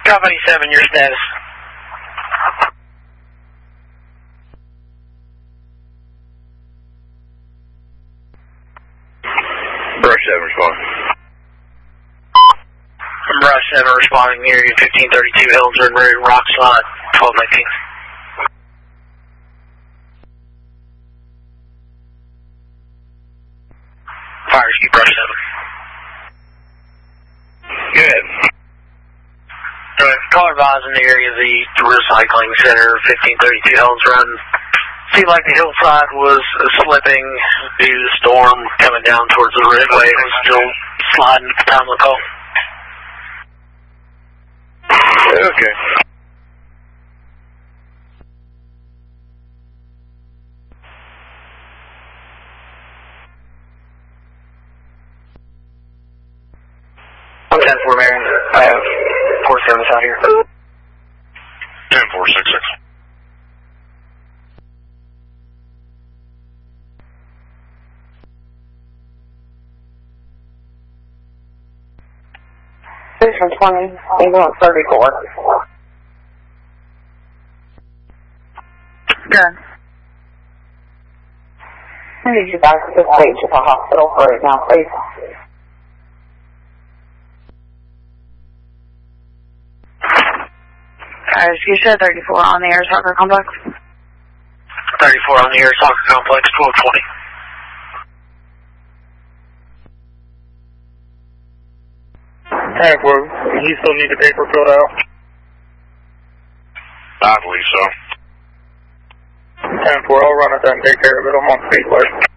Company 7, your status. Brush 7 responding. Brush 7 responding near you, 1532 Hills Road, Road, Rock Slide, 1219. Fire escape, Brush 7. Good. Call advise in the area of the recycling center, 1532 Hills Run. Seemed like the hillside was slipping due to the storm coming down towards the roadway. It was still sliding at the time of the call. Okay. I'm 10-4 Marion. I have 4 service out here. 10-4-6-6. Station 20, ambulance 34. Good. I need you guys to stage at the hospital right now, please. You said 34 on the Air Soccer Complex? 34 on the Air Soccer Complex, 1220. Alright, well, you still need the paper filled out? I believe so. 10-4, I'll run it and take care of it. I'm on Speedway.